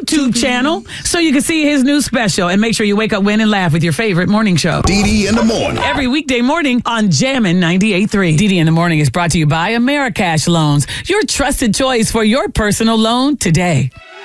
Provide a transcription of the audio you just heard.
YouTube channel so you can see his new special. And make sure you wake up, win, and laugh with your favorite morning show. DD in the morning. Every weekday morning on Jammin' 98.3. DD in the morning is brought to you by Americash Loans, your trusted choice for your personal loan today.